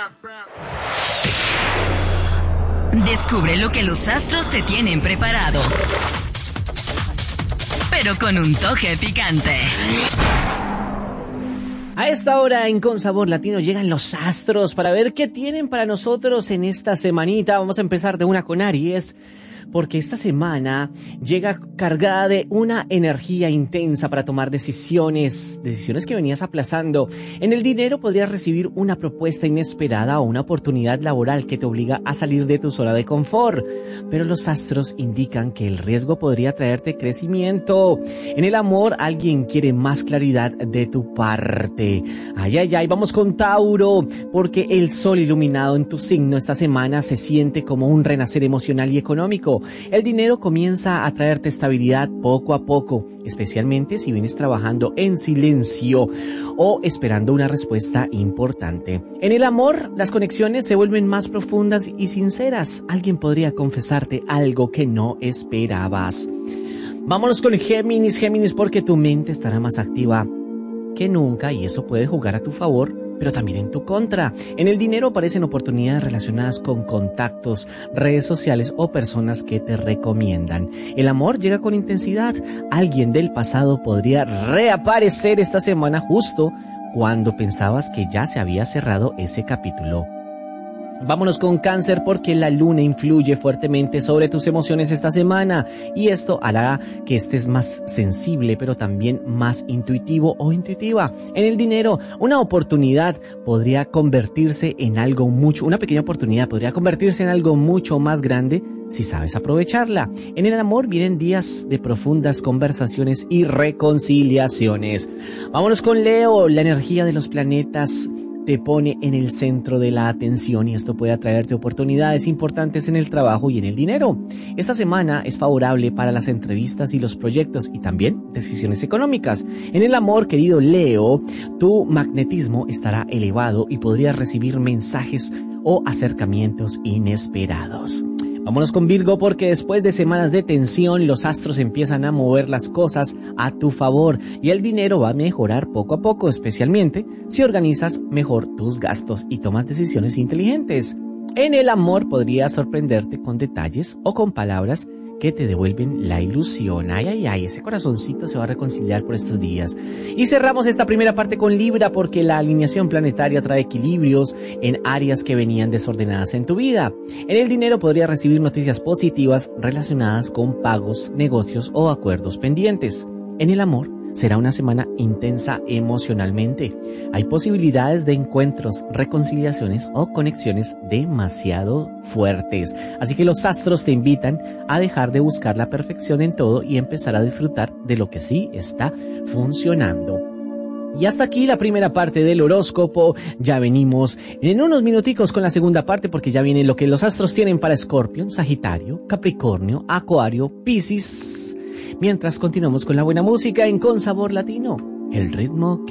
Descubre lo que los astros te tienen preparado, pero con un toque picante. A esta hora en Con Sabor Latino llegan los astros para ver qué tienen para nosotros en esta semanita. Vamos a empezar de una con Aries, porque esta semana llega cargada de una energía intensa para tomar decisiones que venías aplazando. En el dinero podrías recibir una propuesta inesperada o una oportunidad laboral que te obliga a salir de tu zona de confort, pero los astros indican que el riesgo podría traerte crecimiento. En el amor, alguien quiere más claridad de tu parte. Ay, vamos con Tauro, porque el sol iluminado en tu signo esta semana se siente como un renacer emocional y económico. El dinero comienza a traerte estabilidad poco a poco, especialmente si vienes trabajando en silencio o esperando una respuesta importante. En el amor, las conexiones se vuelven más profundas y sinceras. Alguien podría confesarte algo que no esperabas. Vámonos con Géminis, porque tu mente estará más activa que nunca y eso puede jugar a tu favor, pero también en tu contra. En el dinero aparecen oportunidades relacionadas con contactos, redes sociales o personas que te recomiendan. El amor llega con intensidad. Alguien del pasado podría reaparecer esta semana justo cuando pensabas que ya se había cerrado ese capítulo. Vámonos con Cáncer, porque la luna influye fuertemente sobre tus emociones esta semana y esto hará que estés más sensible pero también más intuitivo o intuitiva. En el dinero, una pequeña oportunidad podría convertirse en algo mucho más grande si sabes aprovecharla. En el amor vienen días de profundas conversaciones y reconciliaciones. Vámonos con Leo, la energía de los planetas te pone en el centro de la atención y esto puede atraerte oportunidades importantes en el trabajo y en el dinero. Esta semana es favorable para las entrevistas y los proyectos y también decisiones económicas. En el amor, querido Leo, tu magnetismo estará elevado y podrías recibir mensajes o acercamientos inesperados. Vámonos con Virgo, porque después de semanas de tensión, los astros empiezan a mover las cosas a tu favor y el dinero va a mejorar poco a poco, especialmente si organizas mejor tus gastos y tomas decisiones inteligentes. En el amor podrías sorprenderte con detalles o con palabras que te devuelven la ilusión. Ese corazoncito se va a reconciliar por estos días. Y cerramos esta primera parte con Libra, porque la alineación planetaria trae equilibrios en áreas que venían desordenadas en tu vida. En el dinero podrías recibir noticias positivas relacionadas con pagos, negocios o acuerdos pendientes. En el amor, será una semana intensa emocionalmente. Hay posibilidades de encuentros, reconciliaciones o conexiones demasiado fuertes. Así que los astros te invitan a dejar de buscar la perfección en todo y empezar a disfrutar de lo que sí está funcionando. Y hasta aquí la primera parte del horóscopo. Ya venimos en unos minuticos con la segunda parte, porque ya viene lo que los astros tienen para Escorpio, Sagitario, Capricornio, Acuario, Piscis. Mientras continuamos con la buena música en Con Sabor Latino, el ritmo